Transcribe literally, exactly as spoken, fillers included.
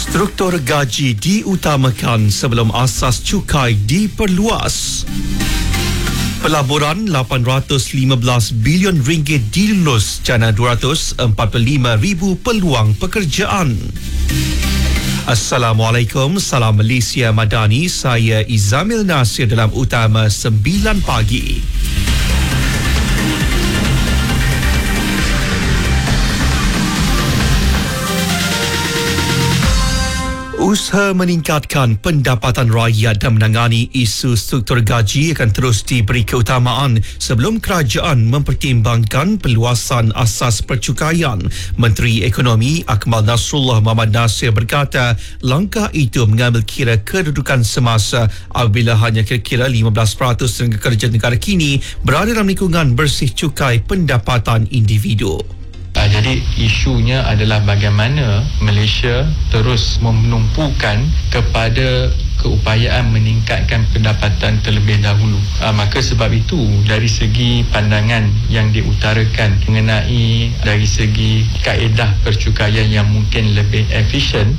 Struktur gaji diutamakan sebelum asas cukai diperluas. Pelaburan lapan ratus lima belas bilion ringgit dilulus jana dua ratus empat puluh lima ribu peluang pekerjaan. Assalamualaikum, salam Malaysia Madani, saya Izamil Nasir dalam Utama sembilan pagi. Usaha meningkatkan pendapatan rakyat dan menangani isu struktur gaji akan terus diberi keutamaan sebelum kerajaan mempertimbangkan perluasan asas percukaian. Menteri Ekonomi Akmal Nasrullah Muhammad Nasir berkata langkah itu mengambil kira kedudukan semasa apabila hanya kira-kira lima belas peratus tenaga kerja negara kini berada dalam lingkungan bersih cukai pendapatan individu. Uh, jadi isunya adalah bagaimana Malaysia terus menumpukan kepada keupayaan meningkatkan pendapatan terlebih dahulu. Uh, maka sebab itu dari segi pandangan yang diutarakan mengenai dari segi kaedah percukaian yang mungkin lebih efisien,